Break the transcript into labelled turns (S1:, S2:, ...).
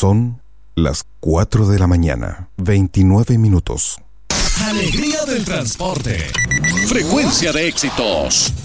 S1: Son las 4 de la mañana, 29 minutos.
S2: Alegría del transporte. Frecuencia de éxitos.